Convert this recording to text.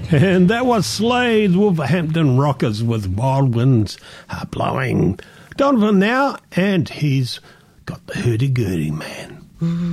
And that was Slade's Wolverhampton Rockers with Wild Winds Blowing. Donovan now, and he's got the hurdy-gurdy man.